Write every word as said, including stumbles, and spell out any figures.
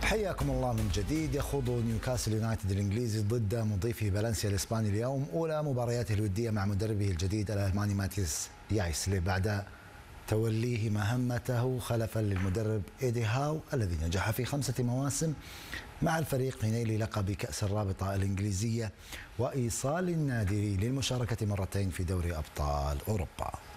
حياكم الله من جديد. يخوض نيوكاسل يونايتد الانجليزي ضد مضيفه فالنسيا الاسباني اليوم اولى مبارياته الوديه مع مدربه الجديد الالماني ماتيس يايسلي بعد توليه مهمته خلفا للمدرب ايدي هاو الذي نجح في خمسه مواسم مع الفريق في نيل لقب كأس الرابطه الانجليزيه وايصال النادي للمشاركه مرتين في دوري ابطال اوروبا.